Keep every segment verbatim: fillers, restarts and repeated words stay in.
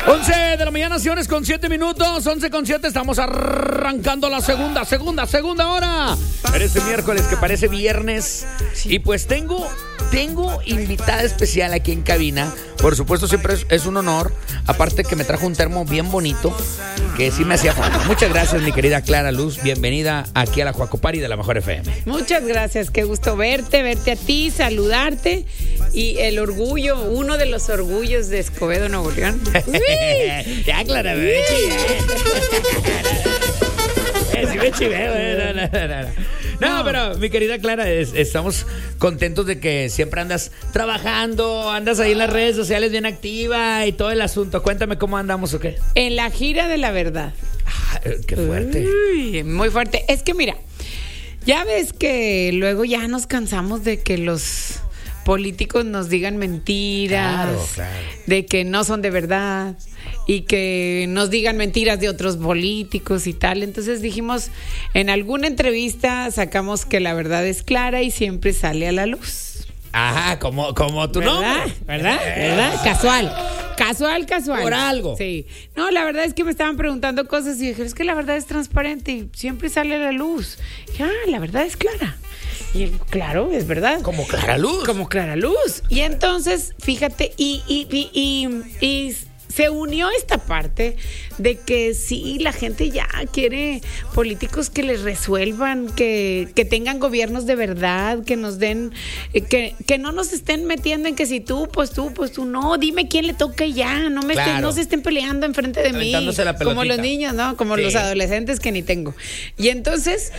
once de la mañana, señores, con siete minutos. once con siete, estamos arrancando la segunda, segunda, segunda hora. Parece miércoles, que parece viernes. Y pues tengo, tengo invitada especial aquí en cabina. Por supuesto, siempre es, es un honor. Aparte que me trajo un termo bien bonito, que sí me hacía falta. Muchas gracias, mi querida Clara Luz. Bienvenida aquí a la Juacopari de la Mejor F M. Muchas gracias, qué gusto verte, verte a ti, saludarte. Y el orgullo, uno de los orgullos de Escobedo, Nuevo León. Ya, Clara, me ve chivé. Sí me chivé, no, no, no, no. No, pero mi querida Clara, es, estamos contentos de que siempre andas trabajando, andas ahí en las redes sociales bien activa y todo el asunto. Cuéntame cómo andamos o qué. En la gira de la verdad. Ah, qué fuerte. Uy, muy fuerte. Es que mira, ya ves que luego ya nos cansamos de que los políticos nos digan mentiras, claro, claro, de que no son de verdad y que nos digan mentiras de otros políticos y tal. Entonces dijimos, en alguna entrevista sacamos que la verdad es clara y siempre sale a la luz. Ajá, como, como tu ¿verdad? nombre. ¿Verdad? ¿Verdad? Casual. Casual, casual. Por algo. Sí. No, la verdad es que me estaban preguntando cosas y dije, es que la verdad es transparente y siempre sale a la luz. Ya, ah, la verdad es clara. Y él, claro, es verdad. Como Clara Luz. Como Clara Luz. Y entonces, fíjate, y, y, y, y, y se unió esta parte de que sí, la gente ya quiere políticos que les resuelvan, que, que tengan gobiernos de verdad, que nos den, que, que no nos estén metiendo en que si tú, pues tú, pues tú, no, dime quién le toca y ya, no me claro. estén, no se estén peleando enfrente de mí, como los niños, ¿no? Como sí. los adolescentes que ni tengo. Y entonces,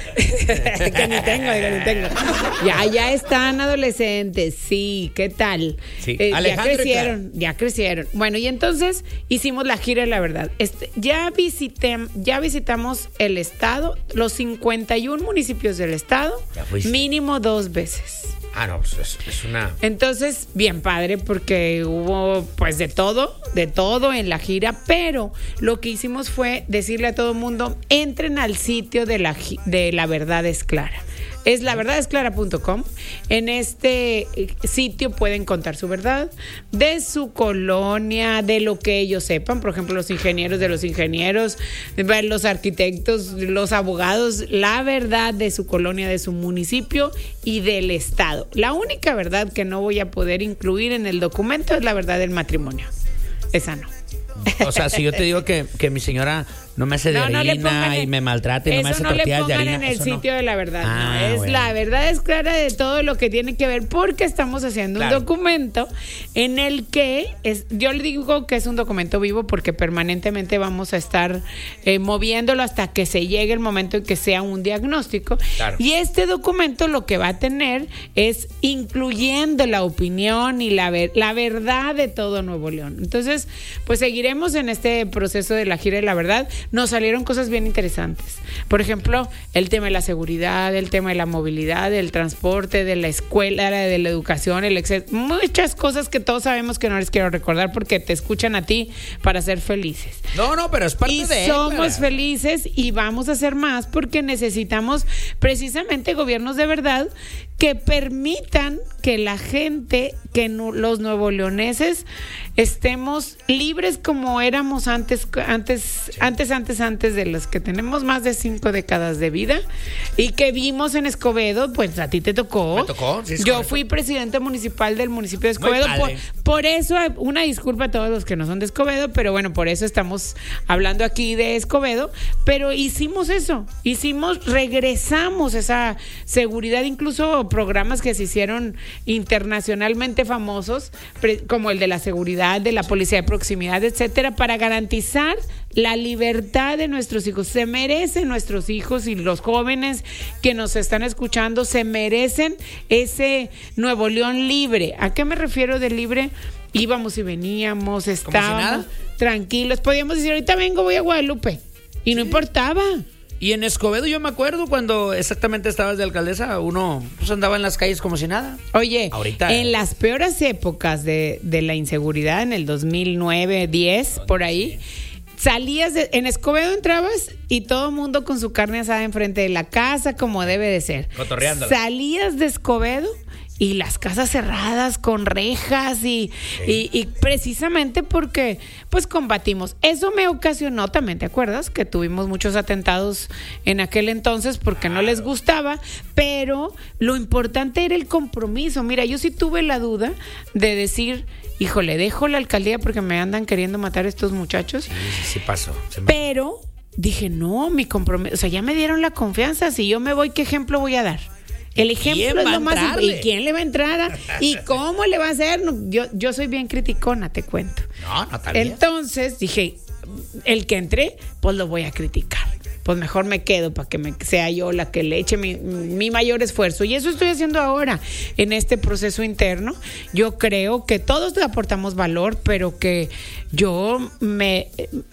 que ni tengo, que ni tengo. Ya, ya están adolescentes, sí, ¿qué tal? Sí. Eh, ya crecieron, ya crecieron. Bueno, y entonces hicimos la gira de la verdad. Este, ya visité, ya visitamos el estado, los cincuenta y uno municipios del estado, mínimo dos veces. Ah, no, pues es, es una... Entonces, bien padre, porque hubo pues de todo, de todo en la gira, pero lo que hicimos fue decirle a todo el mundo, entren al sitio de la, de La Verdad es Clara. Es la verdad es clara punto com. En este sitio pueden contar su verdad de su colonia, de lo que ellos sepan. Por ejemplo, los ingenieros de los ingenieros, los arquitectos, los abogados, la verdad de su colonia, de su municipio y del estado. La única verdad que no voy a poder incluir en el documento es la verdad del matrimonio. Esa no. O sea, si yo te digo que, que mi señora no me hace de no, harina no y me maltrata y no me hace tortillas de harina. Eso no le pongan en el sitio no. de la verdad. Ah, no, es bueno. La verdad es clara de todo lo que tiene que ver porque estamos haciendo claro. un documento en el que, es, yo le digo que es un documento vivo porque permanentemente vamos a estar eh, moviéndolo hasta que se llegue el momento en que sea un diagnóstico. Claro. Y este documento lo que va a tener es incluyendo la opinión y la, ver, la verdad de todo Nuevo León. Entonces, pues seguiremos en este proceso de la gira de la verdad. Nos salieron cosas bien interesantes. Por ejemplo, el tema de la seguridad, el tema de la movilidad, del transporte, de la escuela, de la educación, el exceso, muchas cosas que todos sabemos que no les quiero recordar porque te escuchan a ti para ser felices. No, no, pero es parte y de... Y somos Clara. felices y vamos a hacer más porque necesitamos precisamente gobiernos de verdad que permitan que la gente, que no, los nuevoleoneses estemos libres como éramos antes, antes, sí. antes, antes, antes de los que tenemos más de cinco décadas de vida y que vimos en Escobedo, pues a ti te tocó. Me tocó, sí, es Yo correcto. Fui presidente municipal del municipio de Escobedo. Por, por eso, una disculpa a todos los que no son de Escobedo, pero bueno, por eso estamos hablando aquí de Escobedo, pero hicimos eso, hicimos, regresamos esa seguridad, incluso programas que se hicieron internacionalmente famosos, como el de la seguridad, de la policía de proximidad, etcétera, para garantizar la libertad de nuestros hijos. Se merecen nuestros hijos y los jóvenes que nos están escuchando, se merecen ese Nuevo León libre. ¿A qué me refiero de libre? Íbamos y veníamos, estábamos si tranquilos, podíamos decir, ahorita vengo, voy a Guadalupe, y no sí. importaba. Y en Escobedo yo me acuerdo cuando exactamente estabas de alcaldesa, uno pues andaba en las calles como si nada. Oye, ahorita en las peores épocas de, de la inseguridad, en el dos mil nueve, diez, por ahí, salías, de, en Escobedo entrabas y todo el mundo con su carne asada enfrente de la casa, como debe de ser. Cotorreándola. Salías de Escobedo y las casas cerradas con rejas y, sí. y, y precisamente porque pues combatimos. Eso me ocasionó también, ¿te acuerdas? Que tuvimos muchos atentados en aquel entonces porque no les gustaba, pero lo importante era el compromiso. Mira, yo sí tuve la duda de decir, híjole, dejo la alcaldía porque me andan queriendo matar estos muchachos. Sí, sí, sí pasó. Me... Pero dije, no, mi compromiso, o sea, ya me dieron la confianza, si yo me voy, ¿qué ejemplo voy a dar? El ejemplo es lo más importante. ¿Y quién le va a entrar? ¿Y cómo le va a hacer? No, yo, yo soy bien criticona, te cuento. No, no está bien. Entonces dije, el que entré, pues lo voy a criticar. Pues mejor me quedo para que me, sea yo la que le eche mi, mi mayor esfuerzo. Y eso estoy haciendo ahora en este proceso interno. Yo creo que todos le aportamos valor, pero que yo me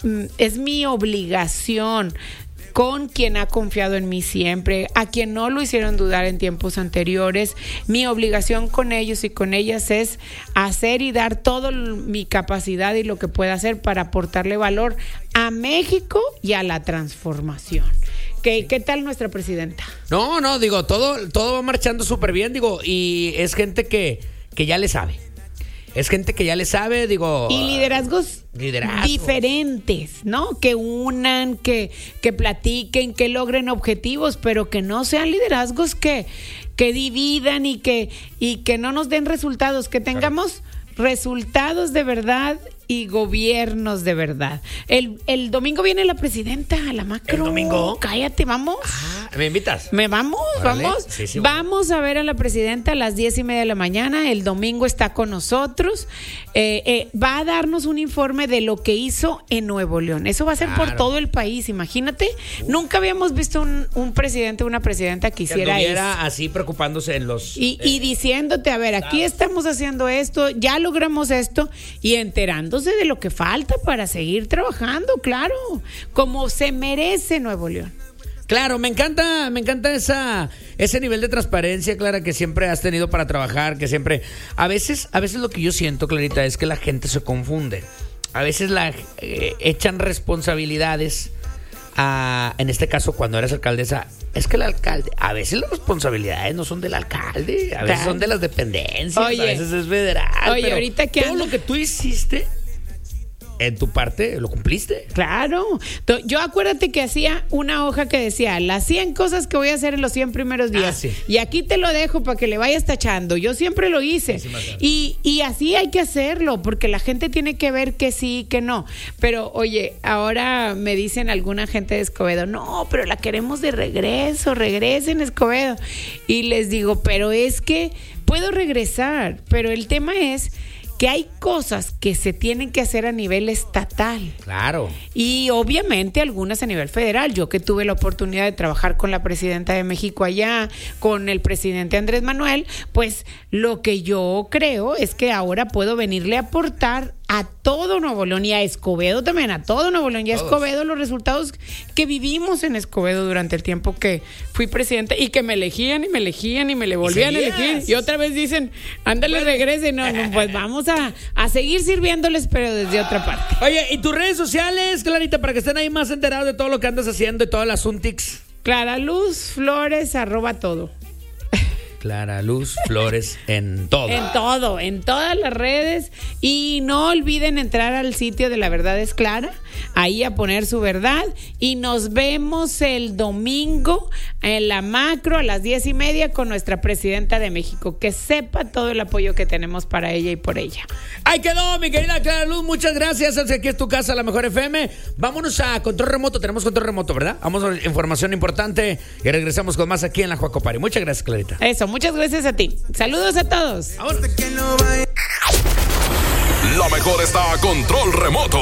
es mi obligación con quien ha confiado en mí siempre, a quien no lo hicieron dudar en tiempos anteriores. Mi obligación con ellos y con ellas es hacer y dar toda mi capacidad y lo que pueda hacer para aportarle valor a México y a la transformación. ¿Qué, ¿Qué tal nuestra presidenta? No, no, digo, todo, todo va marchando súper bien, digo, y es gente que, que ya le sabe. Es gente que ya le sabe, digo... Y liderazgos, liderazgos diferentes, ¿no? Que unan, que, que platiquen, que logren objetivos, pero que no sean liderazgos que, que dividan y que, y que no nos den resultados, que tengamos resultados de verdad y gobiernos de verdad. El, el domingo viene la presidenta a la macro. ¿El domingo? Cállate, vamos. Ah, ¿me invitas? ¿Me vamos? Órale. ¿Vamos? Sí, sí, vamos a ver a la presidenta a las diez y media de la mañana. El domingo está con nosotros. Eh, eh, va a darnos un informe de lo que hizo en Nuevo León. Eso va a ser claro. por todo el país, imagínate. Uf. Nunca habíamos visto un, un presidente o una presidenta que hiciera que eso. así preocupándose en los... Y, eh, y diciéndote, a ver, aquí estamos haciendo esto, ya logramos esto, y enterando de lo que falta para seguir trabajando, claro, como se merece Nuevo León. Claro, me encanta, me encanta esa, ese nivel de transparencia, Clara, que siempre has tenido para trabajar, que siempre, a veces, a veces lo que yo siento, Clarita, es que la gente se confunde. A veces la eh, echan responsabilidades a, en este caso, cuando eres alcaldesa, es que el alcalde, a veces las responsabilidades no son del alcalde, a veces claro. son de las dependencias, oye, a veces es federal. Oye, pero ahorita que todo ando... lo que tú hiciste en tu parte, ¿lo cumpliste? Claro. Yo acuérdate que hacía una hoja que decía las cien cosas que voy a hacer en los cien primeros días. Ah, sí. Y aquí te lo dejo para que le vayas tachando. Yo siempre lo hice. Sí, sí, y, y así hay que hacerlo, porque la gente tiene que ver que sí, que no. Pero, oye, ahora me dicen alguna gente de Escobedo, no, pero la queremos de regreso, regresen Escobedo. Y les digo, pero es que puedo regresar, pero el tema es que hay cosas que se tienen que hacer a nivel estatal. Claro. Y obviamente algunas a nivel federal. Yo que tuve la oportunidad de trabajar con la presidenta de México allá, con el presidente Andrés Manuel, pues lo que yo creo es que ahora puedo venirle a aportar a todo Nuevo León y a Escobedo también, a todo Nuevo León y a Escobedo los resultados que vivimos en Escobedo durante el tiempo que fui presidenta y que me elegían y me elegían y me le volvían a elegir. Y otra vez dicen, ándale, bueno. regrese. No, no, pues vamos a, a seguir sirviéndoles, pero desde otra parte. Oye, ¿y tus redes sociales, Clarita, para que estén ahí más enterados de todo lo que andas haciendo y todas las Untix? Clara Luz Flores, arroba todo. Clara Luz Flores en todo. En todo, en todas las redes. Y no olviden entrar al sitio de La Verdad es Clara, ahí a poner su verdad. Y nos vemos el domingo en la macro a las diez y media con nuestra presidenta de México. Que sepa todo el apoyo que tenemos para ella y por ella. Ahí quedó, mi querida Clara Luz. Muchas gracias. Aquí es tu casa, La Mejor F M. Vámonos a control remoto. Tenemos control remoto, ¿verdad? Vamos a información importante y regresamos con más aquí en la Juaco Party. Muchas gracias, Clarita. Eso. Muchas gracias a ti. Saludos a todos. La mejor está a control remoto.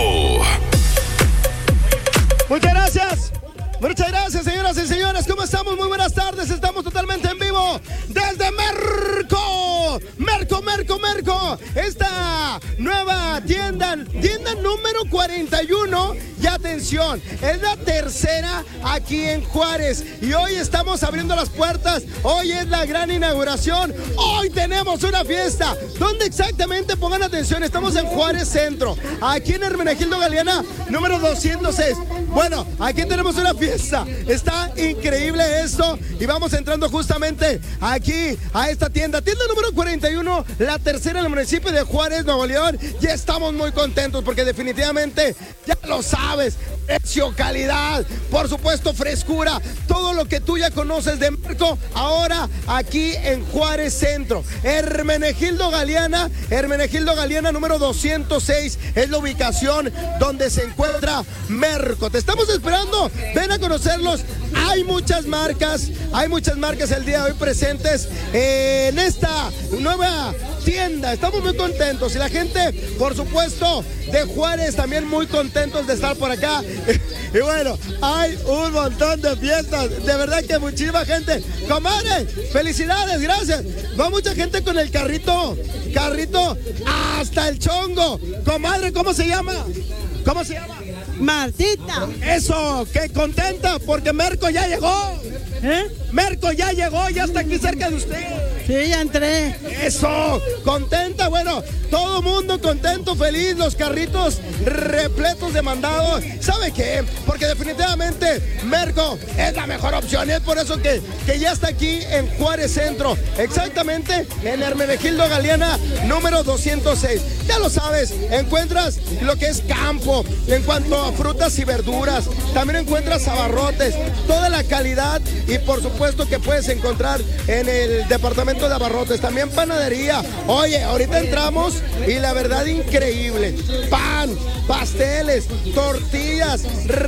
Muchas gracias. Muchas gracias, señoras y señores. ¿Cómo estamos? Muy buenas tardes. Estamos totalmente en vivo desde Merco. Merco, Merco, Merco. Esta nueva tienda, tienda número cuarenta y uno. Y atención, es la tercera aquí en Juárez. Y hoy estamos abriendo las puertas. Hoy es la gran inauguración. Hoy tenemos una fiesta. ¿Dónde exactamente? Pongan atención. Estamos en Juárez Centro. Aquí en Hermenegildo Galeana, número doscientos seis. Bueno, aquí tenemos una fiesta. Está increíble esto. Y vamos entrando justamente aquí a esta tienda. Tienda número cuarenta y uno, la tercera en el municipio de Juárez, Nuevo León. Ya estamos muy contentos porque definitivamente, ya lo sabes, precio, calidad, por supuesto frescura, todo lo que tú ya conoces de Merco, ahora aquí en Juárez Centro. Hermenegildo Galeana, Hermenegildo Galeana número doscientos seis es la ubicación donde se encuentra Merco. Te estamos esperando, ven a conocerlos. Hay muchas marcas, hay muchas marcas el día de hoy presentes en esta nueva tienda. Estamos muy contentos y la gente, por supuesto, de Juárez también muy contentos de estar por acá. Y bueno, hay un montón de fiestas, de verdad que muchísima gente. Comadre, felicidades, gracias. Va mucha gente con el carrito, carrito hasta el chongo. Comadre, ¿cómo se llama? ¿Cómo se llama? Martita. Eso, que contenta porque Merco ya llegó. ¿Eh? Merco ya llegó, ya está aquí cerca de usted. Sí, ya entré. Eso, contenta, bueno, todo mundo contento, feliz, los carritos repletos de mandados. ¿Sabe qué? Porque definitivamente Merco es la mejor opción. Es por eso que, que ya está aquí en Juárez Centro, exactamente en Hermenegildo Galeana número doscientos seis. Ya lo sabes, encuentras lo que es campo, en cuanto a frutas y verduras, también encuentras abarrotes, toda la calidad y por supuesto que puedes encontrar en el departamento de abarrotes, también panadería. Oye, ahorita entramos y la verdad increíble, pan, pasteles, tortillas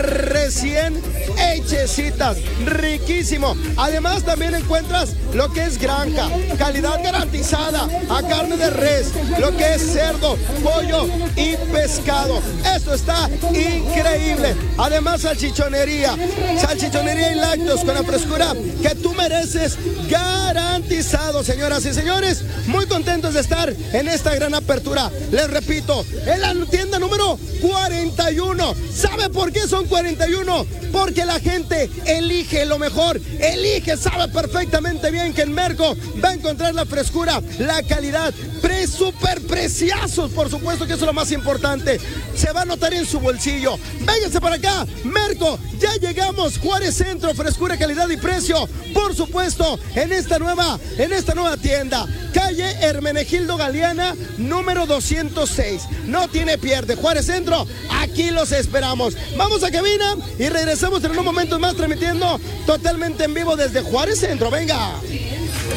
recién hechecitas, riquísimo. Además también encuentras lo que es granja, calidad garantizada a carne de res, lo que es cerdo, pollo y pescado. Esto está increíble. Además salchichonería, salchichonería y lácteos con la frescura que tú mereces, garantizado, señoras y señores. Muy contentos de estar en esta gran apertura. Les repito, en la tienda número cuarenta y uno. ¿Sabe por qué son cuarenta y uno? Porque la gente elige lo mejor, elige, sabe perfectamente bien que en Merco va a encontrar la frescura, la calidad, pre super preciazos, por supuesto que eso es lo más importante. Se va a notar en su bolsillo. Vénganse para acá, Merco, ya llegamos, Juárez Centro, frescura, calidad y precio, por supuesto, en esta nueva, en esta nueva tienda, calle Hermenegildo Galeana, número doscientos seis. No tiene pierde, Juárez Centro, aquí los esperamos. Vamos a cabina y regresamos en unos momentos más transmitiendo totalmente en vivo desde Juárez Centro. Venga.